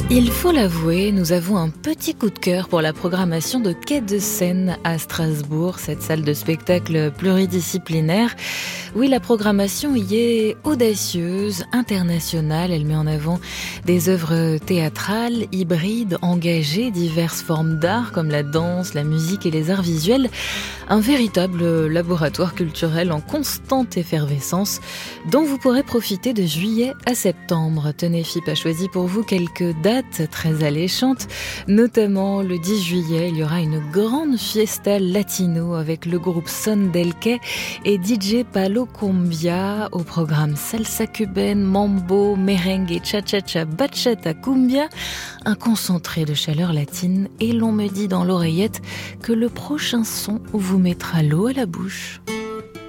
Il faut l'avouer, nous avons un petit coup de cœur pour la programmation de Quai de Seine à Strasbourg, cette salle de spectacle pluridisciplinaire. Oui, la programmation y est audacieuse, internationale. Elle met en avant des œuvres théâtrales, hybrides, engagées, diverses formes d'art comme la danse, la musique et les arts visuels. Un véritable laboratoire culturel en constante effervescence dont vous pourrez profiter de juillet à septembre. Tenez, FIP a choisi pour vous quelques dates très alléchantes. Notamment le 10 juillet, il y aura une grande fiesta latino avec le groupe Son del Quai et DJ Palo Cumbia au programme salsa cubaine, mambo, merengue, cha-cha-cha, bachata, cumbia. Un concentré de chaleur latine et l'on me dit dans l'oreillette que le prochain son vous mettra l'eau à la bouche.